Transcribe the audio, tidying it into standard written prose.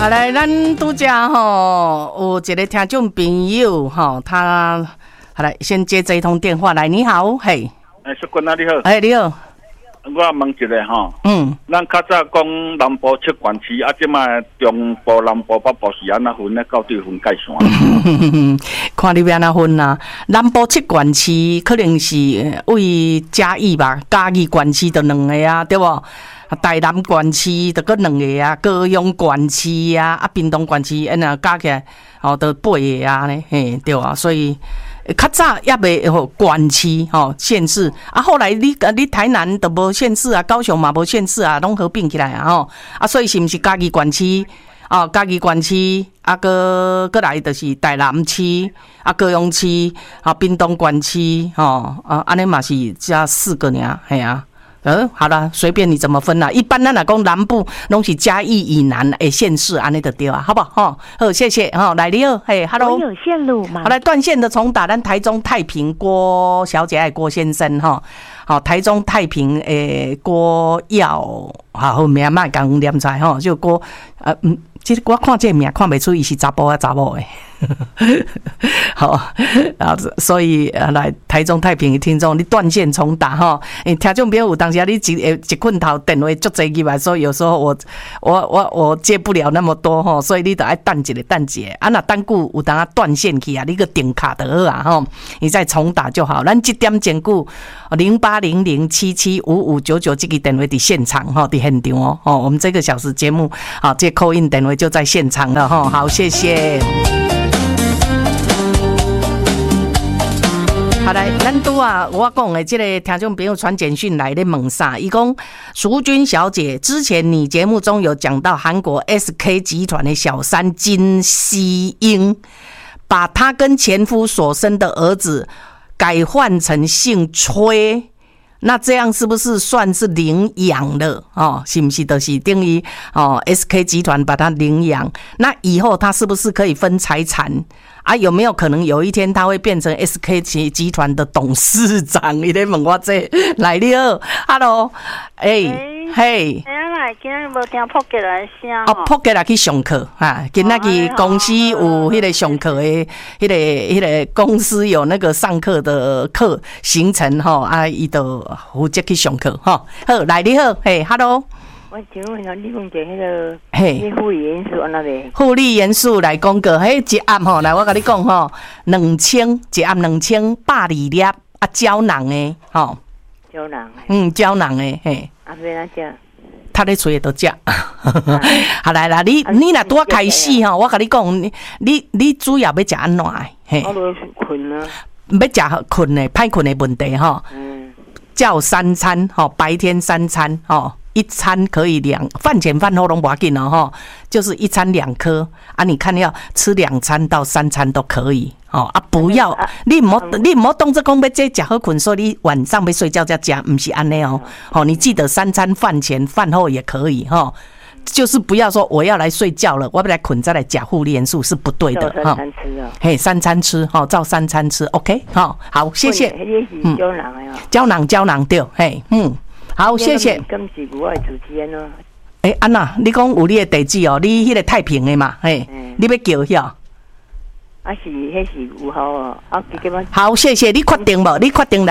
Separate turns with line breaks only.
好来，咱拄则吼有一个听众朋友吼，他好来先接这一通电话来，你好，嘿，
淑君啊，你好，
你好，
我问一下吼，咱较早讲南部7县市，啊，即卖中部、南部、北部是安那分咧？到底分界线？
看你要安那分啦。南部7县市可能是为嘉义吧，嘉义县市就2个啊，对不？台南县市就搁2个啊，高雄县市啊，屏东县市，那加起来哦，都8个啊呢，嘿，对啊，所以较早也未县市吼县市啊，后来你台南都无县市啊，高雄嘛无县市啊，拢合并起来啊吼啊，所以是毋是嘉义县市哦，嘉义县市啊，搁来就是台南市啊，高雄市啊，屏东县市吼啊，安尼嘛是加4个尔，嘿啊。好了，随便你怎么分啦。一般咱来讲南部拢是嘉义以南的县市，安尼就对啊，好不好？好，谢谢哈。来，你好，嘿 ，Hello。
我有线路吗？
好，来断线的重打，咱台中太平郭小姐郭先生哈。好，台中太平郭耀，好名卖讲念出来吼，就郭其实我看这名看不出伊是查甫啊查某诶。好啊，所以来台中太平的听众，你断线重打哈。听众朋友有当时你一困头电话足侪入来，所以有时候我接不了那么多哈，所以你得爱等一下。啊，那等久有当啊断线去啊，你个点卡就好啊哈，你再重打就好。咱这点前久0800775599这个电话伫现场哈，伫现场哦。我们这个小时节目啊，这call in电话就在现场了哈。好，谢谢。好来，咱拄啊，我讲的这个听众朋友传简讯来咧问啥？伊讲淑君小姐，之前你节目中有讲到韩国 SK 集团的小三金希英，把她跟前夫所生的儿子改换成姓崔。那这样是不是算是领养了哦？是不是就是等于SK 集团把他领养？那以后他是不是可以分财产啊？有没有可能有一天他会变成 SK 集团的董事长？你在问我这来了 ，Hello， 嘿。
今日无听扑过来声
哦，扑过来去上课哈。今仔日公司有迄个上课的，迄个公司有那个上课的课行程吼啊，伊就负责去上课吼。好，来你好，嘿 ，Hello。
我请问下，你讲者迄个
嘿，
护理元素安那个？
护理元素来讲个，迄一暗吼，来我甲你讲吼，2000一暗2000粒粒啊，胶囊的吼。
胶囊。
胶囊的嘿。
啊，要哪只？
他咧吹都食，好来啦！你若拄开始吼，我甲你讲，你主要要食安怎的？嘿，
我都困啊，
要食困的，歹困的问题吼。叫3餐吼，白天3餐吼，一餐可以饭前饭后拢无要紧哦吼，就是一餐2颗啊，你看要吃2餐到3餐都可以。哦啊，不要，你唔好当作讲要这食好困，所以你晚上要睡觉才食，唔是安尼哦。好，你记得3餐饭前饭后也可以哈，就是不要说我要来睡觉了，我要来困再来吃护理元素是不对的哈。嘿，3餐吃哈，照3餐吃 ，OK， 好，谢谢。胶囊对，嘿，好，谢谢。
今是我的主持人哦。
安娜，你讲有你的地址哦，你迄个太平的嘛，嘿，你要叫遐。迄是5号哦，好，谢谢你确定无？你确定来？